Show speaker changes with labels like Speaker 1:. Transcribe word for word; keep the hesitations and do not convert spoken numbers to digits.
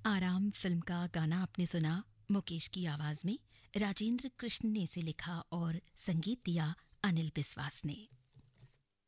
Speaker 1: आराम फिल्म का गाना आपने सुना मुकेश की आवाज में। राजेंद्र कृष्ण ने इसे लिखा और संगीत दिया अनिल बिस्वास ने।